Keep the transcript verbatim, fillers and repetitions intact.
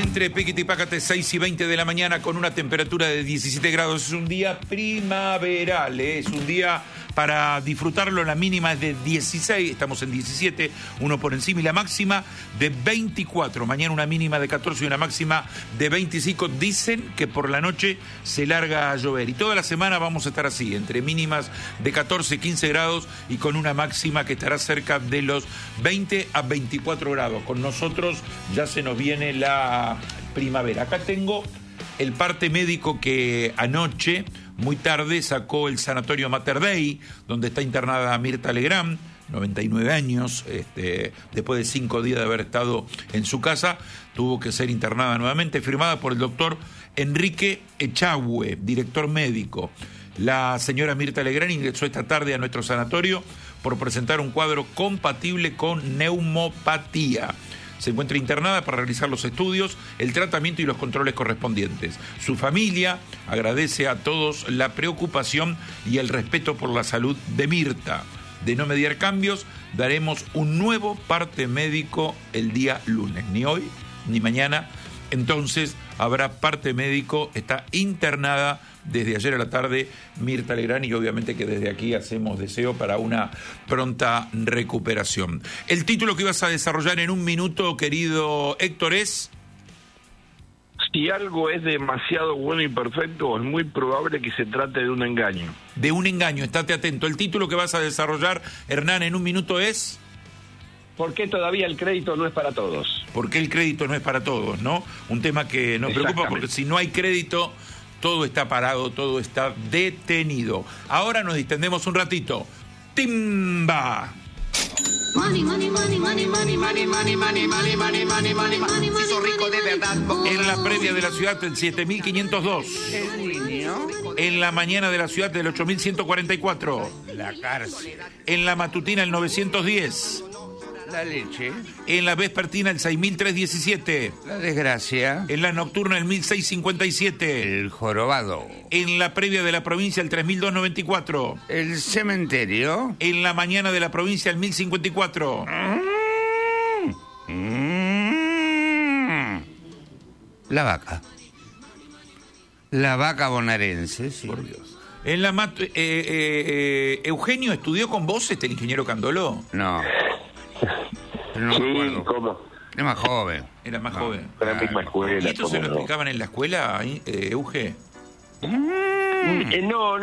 Entre Piquete y Pácate, seis y veinte de la mañana, con una temperatura de diecisiete grados. Es un día primaveral, ¿eh? Es un día para disfrutarlo. La mínima es de dieciséis, estamos en diecisiete, uno por encima, y la máxima de veinticuatro. Mañana una mínima de catorce y una máxima de veinticinco. Dicen que por la noche se larga a llover. Y toda la semana vamos a estar así, entre mínimas de catorce, quince grados y con una máxima que estará cerca de los veinte a veinticuatro grados. Con nosotros ya se nos viene la primavera. Acá tengo el parte médico que anoche, muy tarde, sacó el sanatorio Mater Dei, donde está internada Mirta Legrand, noventa y nueve años, este, después de cinco días de haber estado en su casa, tuvo que ser internada nuevamente, firmada por el doctor Enrique Echagüe, director médico. La señora Mirta Legrand ingresó esta tarde a nuestro sanatorio por presentar un cuadro compatible con neumopatía. Se encuentra internada para realizar los estudios, el tratamiento y los controles correspondientes. Su familia agradece a todos la preocupación y el respeto por la salud de Mirta. De no mediar cambios, daremos un nuevo parte médico el día lunes. Ni hoy, ni mañana. Entonces habrá parte médico, está internada desde ayer a la tarde Mirta Legrand, y obviamente que desde aquí hacemos deseo para una pronta recuperación. El título que ibas a desarrollar en un minuto, querido Héctor, es... Si algo es demasiado bueno y perfecto, es muy probable que se trate de un engaño. De un engaño, estate atento. El título que vas a desarrollar, Hernán, en un minuto es... ¿Por qué todavía el crédito no es para todos? ¿Por qué el crédito no es para todos, no? Un tema que nos preocupa porque si no hay crédito, todo está parado, todo está detenido. Ahora nos distendemos un ratito. ¡Timba! Money, money, money, money, money, money, money, money, money, money, money, money, money. Si sos rico de verdad. En la previa de la ciudad del siete mil quinientos dos. El niño. En la mañana de la ciudad del ocho mil ciento cuarenta y cuatro. La cárcel. En la matutina el novecientos diez. La leche. En la vespertina el seis mil trescientos diecisiete. La desgracia. En la nocturna el mil seiscientos cincuenta y siete. El jorobado. En la previa de la provincia el tres mil doscientos noventa y cuatro. El cementerio. En la mañana de la provincia el mil cincuenta y cuatro. Mm. Mm. La vaca. La vaca bonaerense, sí. Por Dios. En la mat eh, eh, eh, Eugenio, ¿estudió con vos este el ingeniero Candoló? No. Pero no sí, me acuerdo. ¿cómo? Era más joven. Era más No, joven. Era la misma escuela. ¿Y esto se lo no? explicaban en la escuela, eh, Euge? Mm. Eh, no,